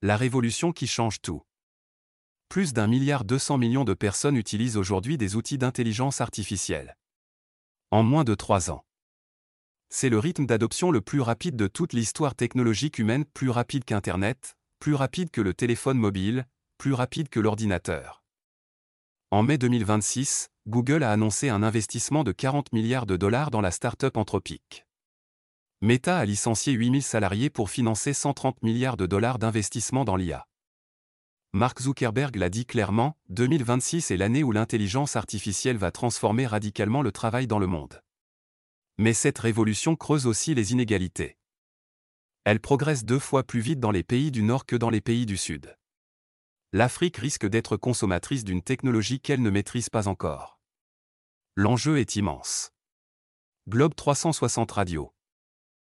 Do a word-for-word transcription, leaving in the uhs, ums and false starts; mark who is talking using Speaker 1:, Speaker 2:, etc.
Speaker 1: La révolution qui change tout. Plus d'un milliard deux cents millions de personnes utilisent aujourd'hui des outils d'intelligence artificielle. En moins de trois ans. C'est le rythme d'adoption le plus rapide de toute l'histoire technologique humaine, plus rapide qu'Internet, plus rapide que le téléphone mobile, plus rapide que l'ordinateur. En mai deux mille vingt-six, Google a annoncé un investissement de quarante milliards de dollars dans la start-up Anthropic. Meta a licencié huit mille salariés pour financer cent trente milliards de dollars d'investissement dans l'I A. Mark Zuckerberg l'a dit clairement, deux mille vingt-six est l'année où l'intelligence artificielle va transformer radicalement le travail dans le monde. Mais cette révolution creuse aussi les inégalités. Elle progresse deux fois plus vite dans les pays du Nord que dans les pays du Sud. L'Afrique risque d'être consommatrice d'une technologie qu'elle ne maîtrise pas encore. L'enjeu est immense. Globe trois cent soixante Radio.